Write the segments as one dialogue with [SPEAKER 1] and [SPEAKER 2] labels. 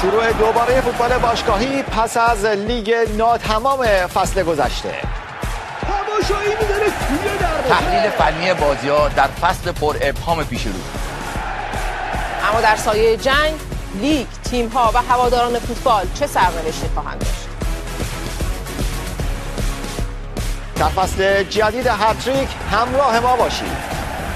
[SPEAKER 1] شروع دوباره فوتبال باشگاهی پس از لیگ ناتمام فصل گذشته.
[SPEAKER 2] تماشایی می‌ذاره توی دروازه.
[SPEAKER 3] تحلیل فنی بازی‌ها در فصل پر ابهام پیش رو.
[SPEAKER 4] اما در سایه جنگ، لیگ، تیم‌ها و هواداران فوتبال چه سرنوشتی خواهند داشت؟
[SPEAKER 1] در فصل جدید هتریک همراه ما باشید.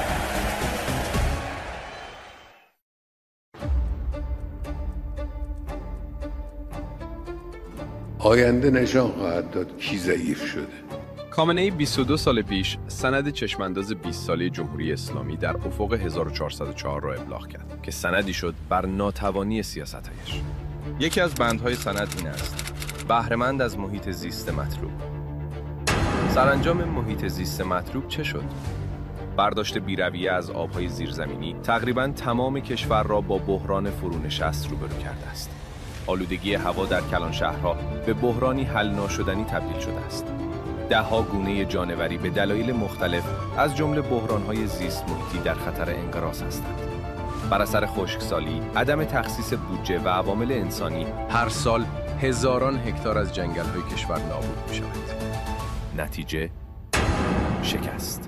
[SPEAKER 5] آینده نشان خواهد داد کی ضعیف شده.
[SPEAKER 6] خامنه‌ای 22 سال پیش سند چشمانداز 20 ساله جمهوری اسلامی در افق 1404 را ابلاغ کرد که سندی شد بر ناتوانی سیاست‌هایش. یکی از بندهای سند این است: بهره‌مند از محیط زیست مطلوب. سرانجام محیط زیست مطلوب چه شد؟ برداشت بی‌رویه از آب‌های زیرزمینی تقریباً تمام کشور را با بحران فرونشست روبرو کرده است. آلودگی هوا در کلان شهرها به بحرانی حل ناشدنی تبدیل شده است. ده‌ها گونه جانوری به دلایل مختلف از جمله بحران‌های زیست محیطی در خطر انقراض هستند. بر اثر خشکسالی، عدم تخصیص بودجه و عوامل انسانی هر سال هزاران هکتار از جنگل‌های کشور نابود می‌شود. نتیجه شکست.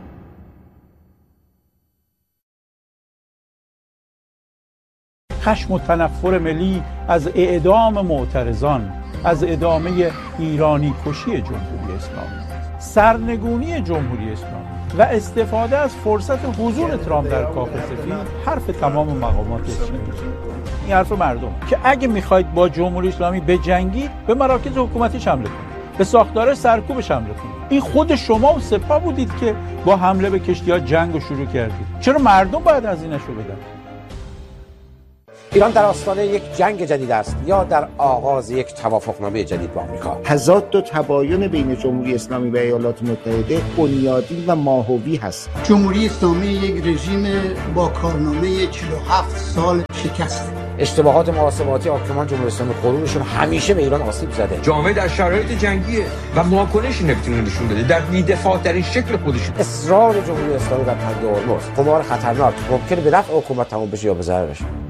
[SPEAKER 7] خشم و تنفر ملی از اعدام معترضان، از ادامه ایرانی کشی جمهوری اسلامی، سرنگونی جمهوری اسلامی و استفاده از فرصت حضور ترامپ در کاخ سفید حرف تمام مقامات چینی. این حرف مردم که اگه میخواید با جمهوری اسلامی بجنگید به مراکز حکومتیش حمله کنید، به ساختارش سرکوبش حمله کنید. این خود شما و سپاه بودید که با حمله به کشتی‌ها جنگ رو شروع کردید. چرا مردم باید هزینه‌شو بدن؟
[SPEAKER 8] ایران در آستانه یک جنگ جدید است یا در آغاز یک توافقنامه جدید با آمریکا.
[SPEAKER 9] تضاد و تباین بین جمهوری اسلامی و ایالات متحده بنیادی و ماهوی هست.
[SPEAKER 10] جمهوری اسلامی یک رژیم با کارنامه 47 سال شکسته.
[SPEAKER 8] اشتباهات محاسباتی حاکمان جمهوری اسلامی قرونشون همیشه به ایران آسیب زده.
[SPEAKER 11] جامعه در شرایط جنگیه و واکنشی نمیتونه نشون بده در بی‌دفاع ترین شکل خودش.
[SPEAKER 8] اصرار جمهوری اسلامی بر تنگ هرمز قمار خطرناک ممکنه به نفع حکومت تمام بشه یا به ضررش.